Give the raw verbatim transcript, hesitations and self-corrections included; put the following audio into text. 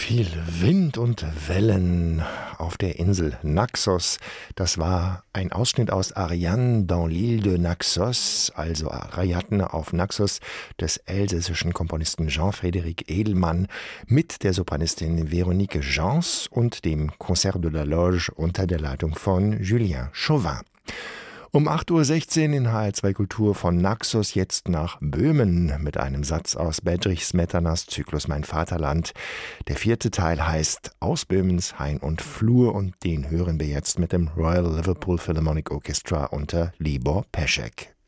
Viel Wind und Wellen auf der Insel Naxos. Das war ein Ausschnitt aus Ariane dans l'île de Naxos, also Ariadne auf Naxos, des elsässischen Komponisten Jean-Frédéric Edelmann mit der Sopranistin Véronique Gens und dem Concert de la Loge unter der Leitung von Julien Chauvin. Um acht Uhr sechzehn in H R zwei Kultur von Naxos jetzt nach Böhmen mit einem Satz aus Bedřich Smetanas Zyklus Mein Vaterland. Der vierte Teil heißt Aus Böhmens Hain und Flur und den hören wir jetzt mit dem Royal Liverpool Philharmonic Orchestra unter Libor Peschek.